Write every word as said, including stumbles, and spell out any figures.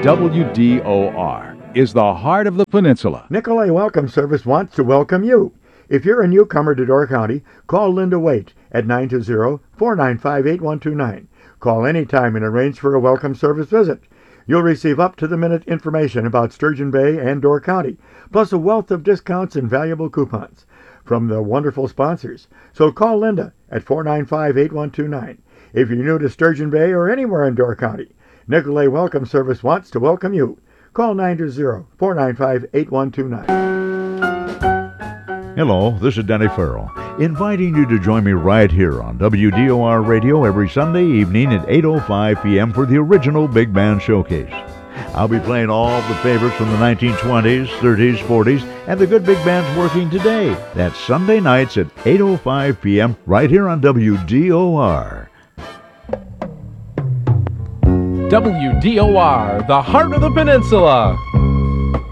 W D O R is the heart of the peninsula. Nicolay Welcome Service wants to welcome you. If you're a newcomer to Door County, call Linda Waite at nine two zero, four nine five, eight one two nine. Call anytime and arrange for a welcome service visit. You'll receive up-to-the-minute information about Sturgeon Bay and Door County, plus a wealth of discounts and valuable coupons from the wonderful sponsors. So call Linda at four nine five, eight one two nine. If you're new to Sturgeon Bay or anywhere in Door County, Nicolay Welcome Service wants to welcome you. Call nine two zero, four nine five, eight one two nine. Hello, this is Denny Farrell, inviting you to join me right here on W D O R Radio every Sunday evening at eight oh five p.m. for the original Big Band Showcase. I'll be playing all the favorites from the nineteen twenties, thirties, forties, and the good big bands working today. That's Sunday nights at eight oh five p.m. right here on W D O R. W D O R, the heart of the peninsula.